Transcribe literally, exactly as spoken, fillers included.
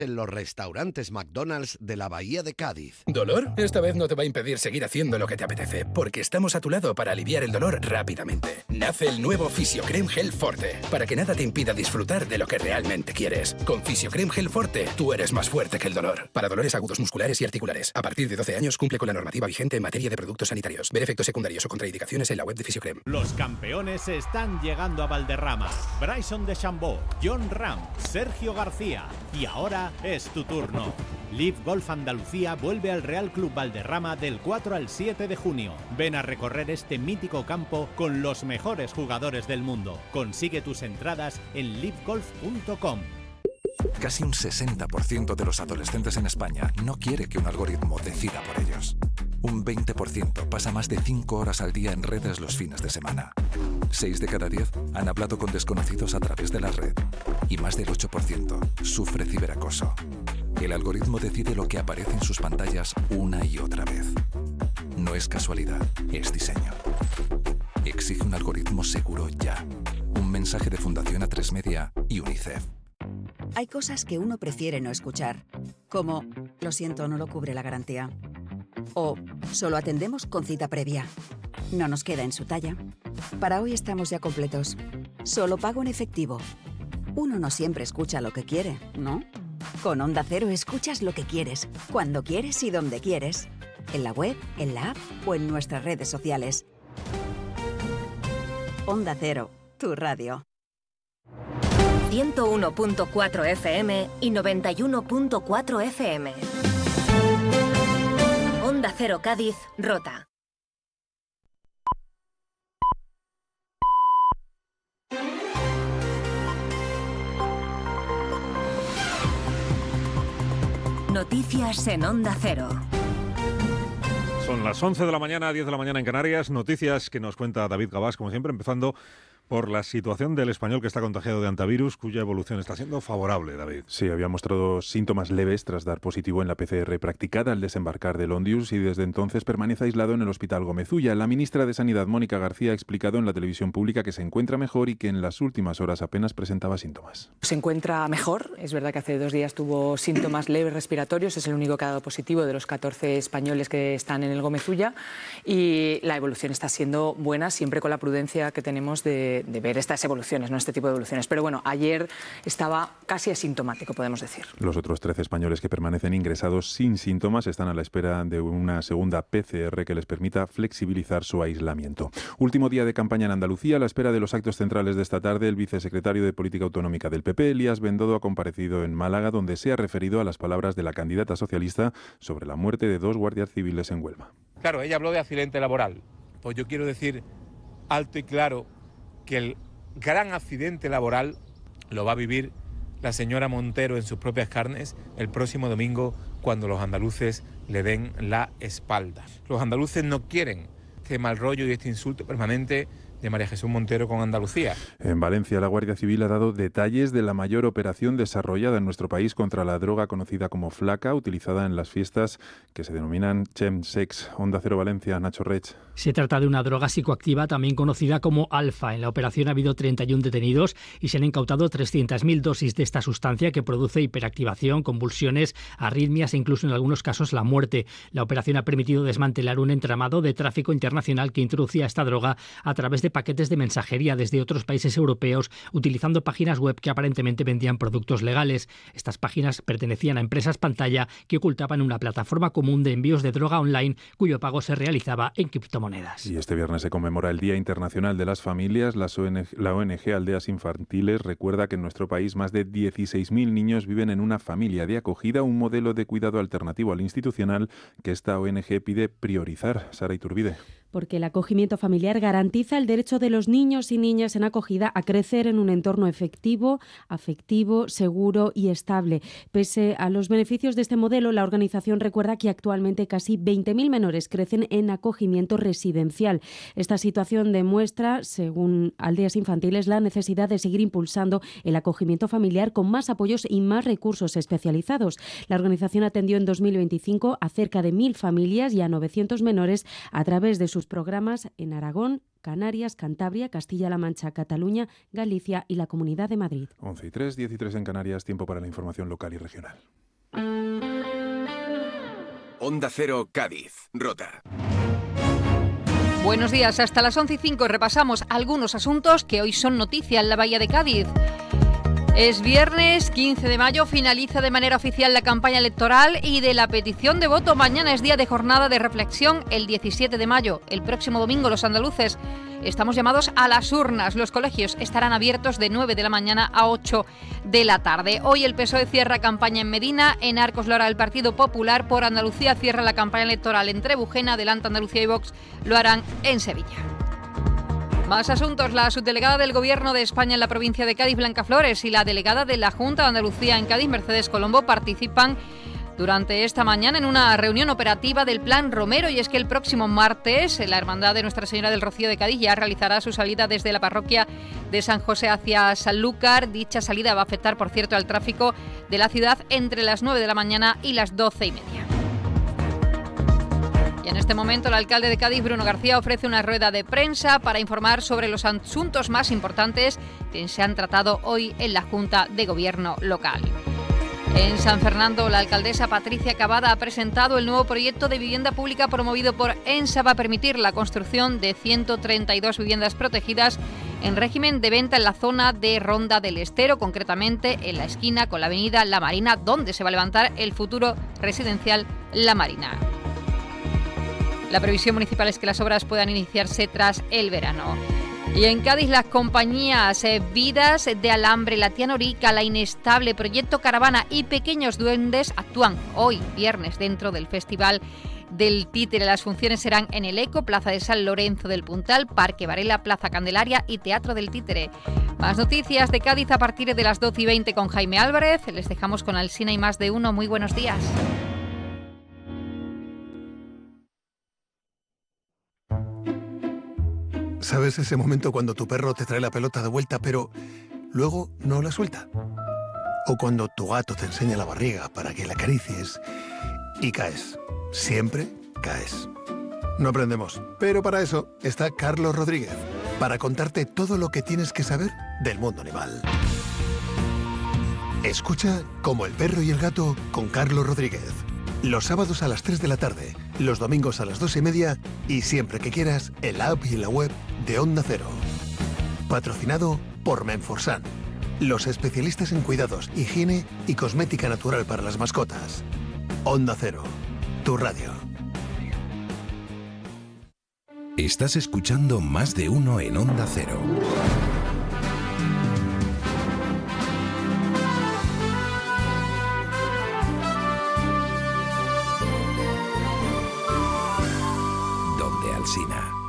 en los restaurantes McDonald's de la Bahía de Cádiz. ¿Dolor? Esta vez no te va a impedir seguir haciendo lo que te apetece, porque estamos a tu lado para aliviar el dolor rápidamente. Nace el nuevo Fisiocrem Gel Forte, para que nada te impida disfrutar de lo que realmente quieres. Con Fisiocrem Gel Forte, tú eres más fuerte que el dolor. Para dolores agudos musculares y articulares. A partir de doce años cumple con la normativa vigente en materia de productos sanitarios. Ver efectos secundarios o contraindicaciones en la web de Fisiocrem. Los campeones están llegando a Valderrama. Bryson DeChambeau, John Ram, Sergio García. Y ahora es tu turno. Live Golf Andalucía vuelve al Real Club Valderrama del cuatro al siete de junio. Ven a recorrer este mítico campo con los mejores jugadores del mundo. Consigue tus entradas en live golf punto com. Casi un sesenta por ciento de los adolescentes en España no quiere que un algoritmo decida por ellos. Un veinte por ciento pasa más de cinco horas al día en redes los fines de semana. seis de cada diez han hablado con desconocidos a través de la red. Y más del ocho por ciento sufre ciberacoso. El algoritmo decide lo que aparece en sus pantallas una y otra vez. No es casualidad, es diseño. Exige un algoritmo seguro ya. Un mensaje de Fundación A tres Media y UNICEF. Hay cosas que uno prefiere no escuchar, como lo siento, no lo cubre la garantía. O solo atendemos con cita previa. No nos queda en su talla. Para hoy estamos ya completos. Solo pago en efectivo. Uno no siempre escucha lo que quiere, ¿no? Con Onda Cero escuchas lo que quieres, cuando quieres y donde quieres. En la web, en la app o en nuestras redes sociales. Onda Cero, tu radio. ciento uno punto cuatro F M y noventa y uno punto cuatro F M. Onda Cero Cádiz, Rota. Noticias en Onda Cero. Son las once de la mañana, diez de la mañana en Canarias. Noticias que nos cuenta David Gabás, como siempre, empezando por la situación del español que está contagiado de antivirus, cuya evolución está siendo favorable, David. Sí, había mostrado síntomas leves tras dar positivo en la P C R practicada al desembarcar de Londius y desde entonces permanece aislado en el Hospital Gómez Ulla. La ministra de Sanidad, Mónica García, ha explicado en la televisión pública que se encuentra mejor y que en las últimas horas apenas presentaba síntomas. Se encuentra mejor. Es verdad que hace dos días tuvo síntomas leves respiratorios. Es el único que ha dado positivo de los catorce españoles que están en el Gómez Ulla. Y la evolución está siendo buena, siempre con la prudencia que tenemos de de ver estas evoluciones, no este tipo de evoluciones. Pero bueno, ayer estaba casi asintomático, podemos decir. Los otros trece españoles que permanecen ingresados sin síntomas están a la espera de una segunda P C R que les permita flexibilizar su aislamiento. Último día de campaña en Andalucía, a la espera de los actos centrales de esta tarde. El vicesecretario de Política Autonómica del P P, Elías Bendodo, ha comparecido en Málaga, donde se ha referido a las palabras de la candidata socialista sobre la muerte de dos guardias civiles en Huelva. Claro, ella habló de accidente laboral. Pues yo quiero decir alto y claro que el gran accidente laboral lo va a vivir la señora Montero en sus propias carnes el próximo domingo, cuando los andaluces le den la espalda. Los andaluces no quieren este mal rollo y este insulto permanente de María Jesús Montero con Andalucía. En Valencia, la Guardia Civil ha dado detalles de la mayor operación desarrollada en nuestro país contra la droga conocida como flaca, utilizada en las fiestas que se denominan chemsex. Onda Cero Valencia, Nacho Rech. Se trata de una droga psicoactiva también conocida como alfa. En la operación ha habido treinta y uno detenidos y se han incautado trescientas mil dosis de esta sustancia que produce hiperactivación, convulsiones, arritmias e incluso en algunos casos la muerte. La operación ha permitido desmantelar un entramado de tráfico internacional que introducía esta droga a través de paquetes de mensajería desde otros países europeos, utilizando páginas web que aparentemente vendían productos legales. Estas páginas pertenecían a empresas pantalla que ocultaban una plataforma común de envíos de droga online cuyo pago se realizaba en criptomonedas. Y este viernes se conmemora el Día Internacional de las Familias. La O N G, la O N G Aldeas Infantiles recuerda que en nuestro país más de dieciséis mil niños viven en una familia de acogida, un modelo de cuidado alternativo al institucional que esta O N G pide priorizar. Sara Iturbide. Porque el acogimiento familiar garantiza el derecho de los niños y niñas en acogida a crecer en un entorno efectivo, afectivo, seguro y estable. Pese a los beneficios de este modelo, la organización recuerda que actualmente casi veinte mil menores crecen en acogimiento residencial. Esta situación demuestra, según Aldeas Infantiles, la necesidad de seguir impulsando el acogimiento familiar con más apoyos y más recursos especializados. La organización atendió en dos mil veinticinco a cerca de mil familias y a novecientos menores a través de sus programas en Aragón, Canarias, Cantabria, Castilla-La Mancha, Cataluña, Galicia y la Comunidad de Madrid. once y tres, diez y tres en Canarias, tiempo para la información local y regional. Onda Cero, Cádiz, Rota. Buenos días, hasta las once y cinco repasamos algunos asuntos que hoy son noticia en la Bahía de Cádiz. Es viernes quince de mayo, finaliza de manera oficial la campaña electoral y de la petición de voto. Mañana es día de jornada de reflexión, el diecisiete de mayo. El próximo domingo los andaluces estamos llamados a las urnas. Los colegios estarán abiertos de nueve de la mañana a ocho de la tarde. Hoy el P S O E cierra campaña en Medina, en Arcos lo hará el Partido Popular, por Andalucía cierra la campaña electoral en Trebujena, Adelante Andalucía y Vox lo harán en Sevilla. Más asuntos. La subdelegada del Gobierno de España en la provincia de Cádiz, Blanca Flores, y la delegada de la Junta de Andalucía en Cádiz, Mercedes Colombo, participan durante esta mañana en una reunión operativa del Plan Romero. Y es que el próximo martes la Hermandad de Nuestra Señora del Rocío de Cádiz ya realizará su salida desde la parroquia de San José hacia Sanlúcar. Dicha salida va a afectar, por cierto, al tráfico de la ciudad entre las nueve de la mañana y las doce y media. Y en este momento el alcalde de Cádiz, Bruno García, ofrece una rueda de prensa para informar sobre los asuntos más importantes que se han tratado hoy en la Junta de Gobierno local. En San Fernando, la alcaldesa Patricia Cavada ha presentado el nuevo proyecto de vivienda pública promovido por ENSA. Va a permitir la construcción de ciento treinta y dos viviendas protegidas en régimen de venta en la zona de Ronda del Estero, concretamente en la esquina con la avenida La Marina, donde se va a levantar el futuro residencial La Marina. La previsión municipal es que las obras puedan iniciarse tras el verano. Y en Cádiz, las compañías eh, Vidas de Alambre, La Tía Norica, La Inestable, Proyecto Caravana y Pequeños Duendes actúan hoy, viernes, dentro del Festival del Títere. Las funciones serán en el Eco, Plaza de San Lorenzo del Puntal, Parque Varela, Plaza Candelaria y Teatro del Títere. Más noticias de Cádiz a partir de las doce y veinte con Jaime Álvarez. Les dejamos con Alsina y Más de Uno. Muy buenos días. ¿Sabes ese momento cuando tu perro te trae la pelota de vuelta, pero luego no la suelta? O cuando tu gato te enseña la barriga para que la acaricies y caes. Siempre caes. No aprendemos, pero para eso está Carlos Rodríguez, para contarte todo lo que tienes que saber del mundo animal. Escucha Como el perro y el gato con Carlos Rodríguez. Los sábados a las tres de la tarde, los domingos a las dos y media y siempre que quieras en la app y en la web de Onda Cero. Patrocinado por Menforsan, los especialistas en cuidados, higiene y cosmética natural para las mascotas. Onda Cero, tu radio. Estás escuchando Más de Uno en Onda Cero. Donde Alsina.